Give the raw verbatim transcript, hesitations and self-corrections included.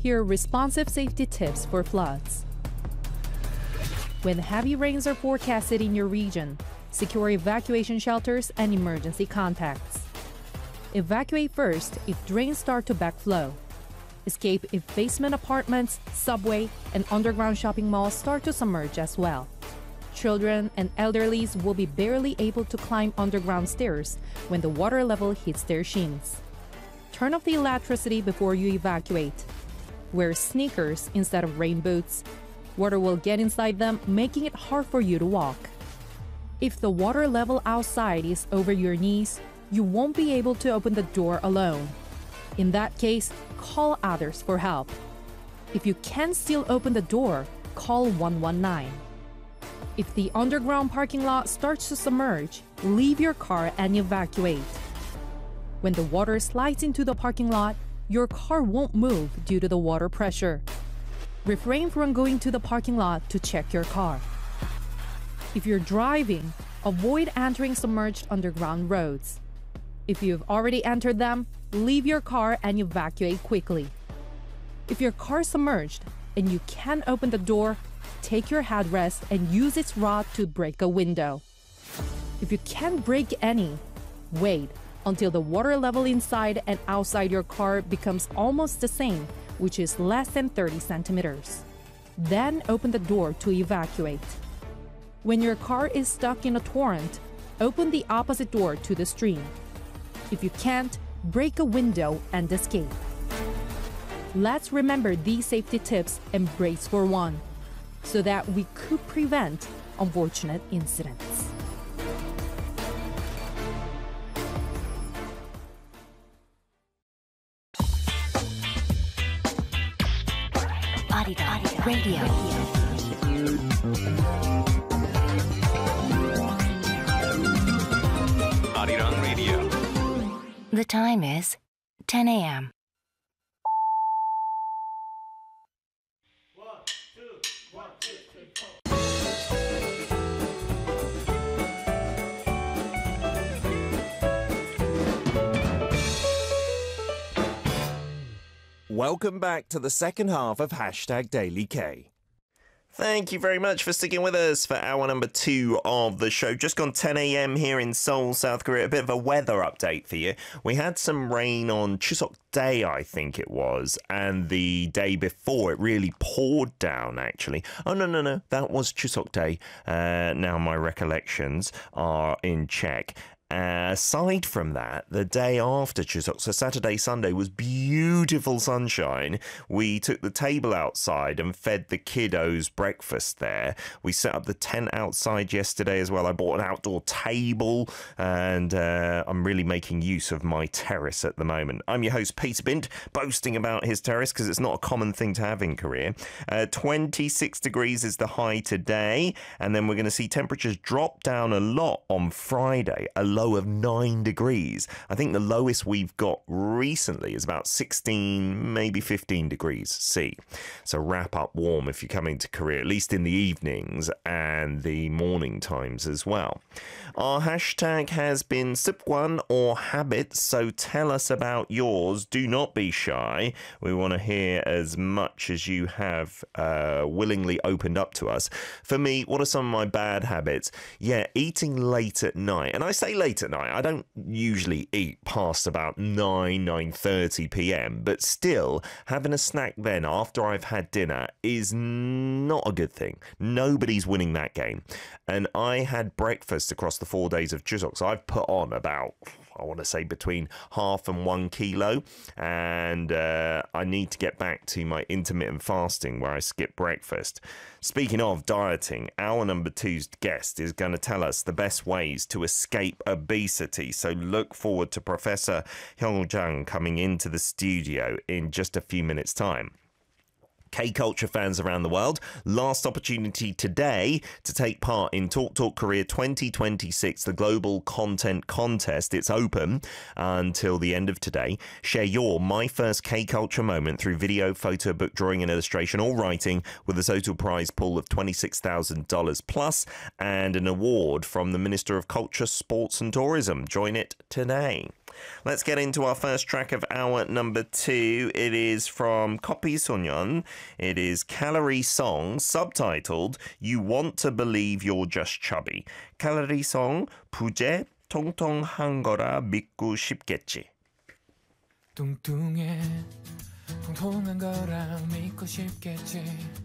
Here are responsive safety tips for floods. When heavy rains are forecasted in your region, secure evacuation shelters and emergency contacts. Evacuate first if drains start to backflow. Escape if basement apartments, subway, and underground shopping malls start to submerge as well. Children and elderly will be barely able to climb underground stairs when the water level hits their shins. Turn off the electricity before you evacuate. Wear sneakers instead of rain boots. Water will get inside them, making it hard for you to walk. If the water level outside is over your knees, you won't be able to open the door alone. In that case, call others for help. If you can still open the door, call one one nine. If the underground parking lot starts to submerge, leave your car and evacuate. When the water slides into the parking lot, your car won't move due to the water pressure. Refrain from going to the parking lot to check your car. If you're driving, avoid entering submerged underground roads. If you've already entered them, leave your car and evacuate quickly. If your car is submerged and you can't open the door, take your headrest and use its rod to break a window. If you can't break any, wait until the water level inside and outside your car becomes almost the same, which is less than thirty centimeters. Then open the door to evacuate. When your car is stuck in a torrent, open the opposite door to the stream. If you can't, break a window and escape. Let's remember these safety tips and brace for one, so that we could prevent unfortunate incidents. Arirang Radio. Arirang Radio. The time is ten a.m. One, two, one, two, three, four. Welcome back to the second half of Hashtag Daily K. Thank you very much for sticking with us for hour number two of the show. Just gone ten a.m. here in Seoul, South Korea. A bit of a weather update for you. We had some rain on Chuseok Day, I think it was, and the day before it really poured down, actually. Oh, no, no, no. That was Chuseok Day. Uh, now my recollections are in check. Uh, aside from that, the day after Chuseok, so Saturday, Sunday, was beautiful sunshine. We took the table outside and fed the kiddos breakfast there. We set up the tent outside yesterday as well. I bought an outdoor table, and uh, I'm really making use of my terrace at the moment. I'm your host, Peter Bint, boasting about his terrace because it's not a common thing to have in Korea. Uh, twenty-six degrees is the high today, and then we're going to see temperatures drop down a lot on Friday. A low of nine degrees. I think the lowest we've got recently is about sixteen, maybe fifteen degrees C. So wrap up warm if you're coming to Korea, at least in the evenings and the morning times as well. Our hashtag has been 습관 or habit, so tell us about yours. Do not be shy. We want to hear as much as you have uh, willingly opened up to us. For me, what are some of my bad habits? Yeah, eating late at night. And I say late at night. I don't usually eat past about nine, nine thirty p.m. But still, having a snack then after I've had dinner is not a good thing. Nobody's winning that game. And I had breakfast across the four days of Chuseok. So I've put on about, I want to say, between half and one kilo. And uh, I need to get back to my intermittent fasting where I skip breakfast. Speaking of dieting, our number two's guest is going to tell us the best ways to escape obesity. So look forward to Professor Hyung Jang coming into the studio in just a few minutes' time. K-culture fans around the world, last opportunity today to take part in Talk Talk Korea twenty twenty-six, the global content contest. It's open until the end of today. Share your My First K-culture moment through video, photo, book, drawing and illustration, or writing, with a total prize pool of twenty-six thousand dollars plus and an award from the Minister of Culture, Sports and Tourism. Join it today. Let's get into our first track of hour number two. It is from Copy Sonyeon. It is Calorie Song, subtitled You Want to Believe You're Just Chubby. Calorie Song, 부재 통통한 거라 믿고 싶겠지. 뚱뚱해 통통한 거라 믿고 싶겠지.